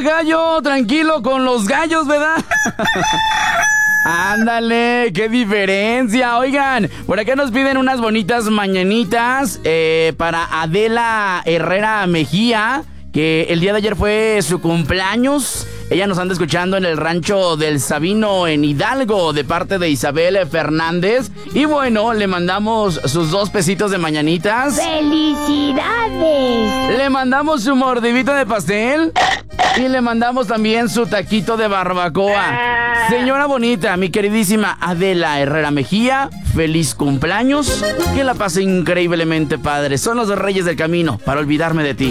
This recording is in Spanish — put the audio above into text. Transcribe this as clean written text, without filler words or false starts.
gallo, tranquilo con los gallos, ¿verdad? Ándale, qué diferencia. Oigan, por acá nos piden unas bonitas mañanitas para Adela Herrera Mejía, que el día de ayer fue su cumpleaños. Ella nos anda escuchando en el rancho del Sabino en Hidalgo, de parte de Isabel Fernández. Y bueno, le mandamos sus 2 pesitos de mañanitas. ¡Felicidades! Le mandamos su mordidito de pastel. Y le mandamos también su taquito de barbacoa. Señora bonita, mi queridísima Adela Herrera Mejía, feliz cumpleaños. Que la pase increíblemente padre. Son los Reyes del Camino para olvidarme de ti.